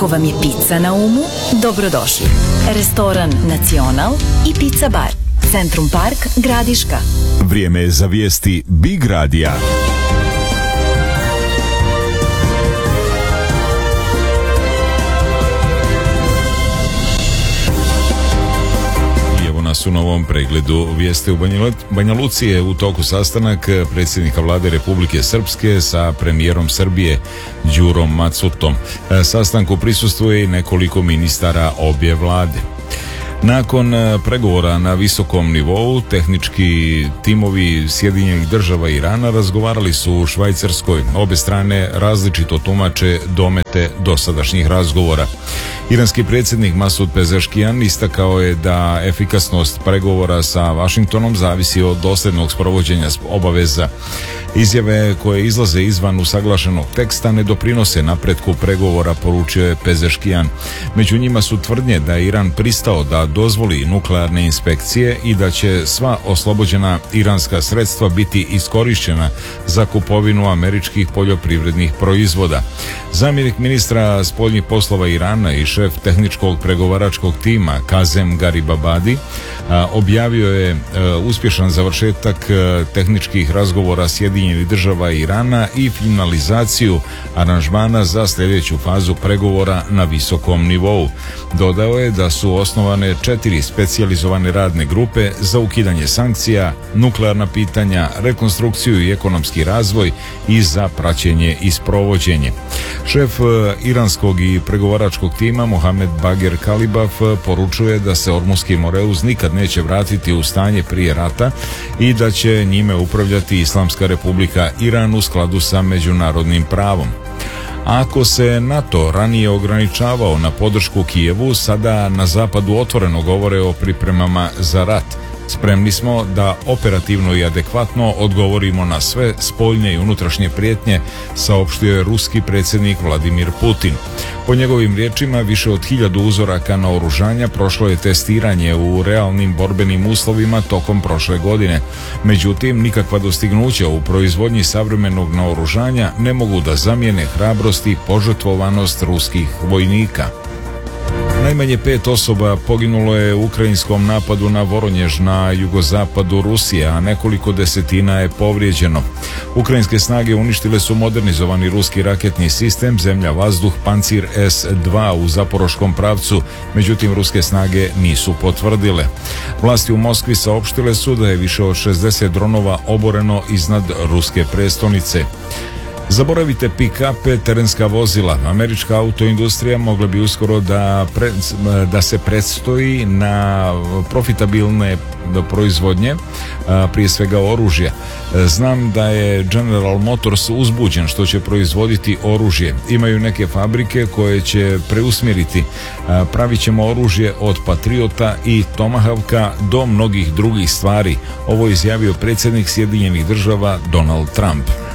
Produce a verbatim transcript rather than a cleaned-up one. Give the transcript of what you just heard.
Ako vam je pizza na umu, dobrodošli. Restoran Nacional i Pizza Bar. Centrum Park, Gradiška. Vrijeme je za vijesti Big Radija. U novom pregledu vijesti u Banja Luci je u toku sastanak predsjednika vlade Republike Srpske sa premijerom Srbije Đurom Macutom. Sastanku prisustvuje i nekoliko ministara obje vlade. Nakon pregovora na visokom nivou, tehnički timovi Sjedinjenih Država i Irana razgovarali su u Švajcarskoj. Obe strane različito tumače domete dosadašnjih razgovora. Iranski predsjednik Masud Pezeškijan istakao je da efikasnost pregovora sa Vašingtonom zavisi od dosljednog sprovođenja obaveza. Izjave koje izlaze izvan usaglašenog teksta ne doprinose napretku pregovora, poručio je Pezeškijan. Među njima su tvrdnje da je Iran pristao da dozvoli nuklearne inspekcije i da će sva oslobođena iranska sredstva biti iskorištena za kupovinu američkih poljoprivrednih proizvoda. Zamjenik ministra spoljnih poslova Irana i šef tehničkog pregovaračkog tima Kazem Garibabadi a, objavio je a, uspješan završetak a, tehničkih razgovora Sjedinjenih Država i Irana i finalizaciju aranžmana za sljedeću fazu pregovora na visokom nivou. Dodao je da su osnovane četiri specijalizovane radne grupe za ukidanje sankcija, nuklearna pitanja, rekonstrukciju i ekonomski razvoj i za praćenje i sprovođenje. Šef iranskog i pregovaračkog tima Mohamed Bager Kalibaf poručuje da se Ormuski Moreuz nikad neće vratiti u stanje prije rata i da će njime upravljati Islamska Republika Iran u skladu sa međunarodnim pravom. Ako se NATO ranije ograničavao na podršku Kijevu, sada na zapadu otvoreno govore o pripremama za rat. Spremni smo da operativno i adekvatno odgovorimo na sve spoljne i unutrašnje prijetnje, saopštio je ruski predsjednik Vladimir Putin. Po njegovim riječima, više od hiljadu uzoraka naoružanja prošlo je testiranje u realnim borbenim uslovima tokom prošle godine. Međutim, nikakva dostignuća u proizvodnji savremenog naoružanja ne mogu da zamijene hrabrost i požrtvovanost ruskih vojnika. Najmanje pet osoba poginulo je u ukrajinskom napadu na Voronjež na jugozapadu Rusije, a nekoliko desetina je povrijeđeno. Ukrajinske snage uništile su modernizovani ruski raketni sistem zemlja-vazduh Pancir es dva u zaporoškom pravcu, međutim ruske snage nisu potvrdile. Vlasti u Moskvi saopštile su da je više od šezdeset dronova oboreno iznad ruske prestonice. Zaboravite pick-upe, terenska vozila. Američka autoindustrija mogla bi uskoro da, pre, da se predstoji na profitabilne proizvodnje, prije svega oružja. Znam da je General Motors uzbuđen što će proizvoditi oružje. Imaju neke fabrike koje će preusmjeriti. Pravit ćemo oružje od Patriota i Tomahawka do mnogih drugih stvari. Ovo je izjavio predsjednik Sjedinjenih Država Donald Trump.